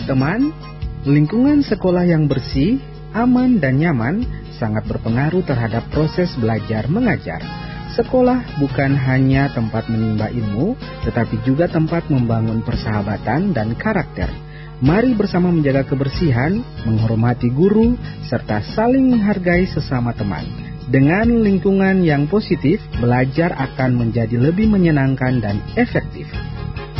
Teman, lingkungan sekolah yang bersih, aman, dan nyaman sangat berpengaruh terhadap proses belajar mengajar. Sekolah bukan hanya tempat menimba ilmu, tetapi juga tempat membangun persahabatan dan karakter. Mari bersama menjaga kebersihan, menghormati guru, serta saling menghargai sesama teman. Dengan lingkungan yang positif, belajar akan menjadi lebih menyenangkan dan efektif.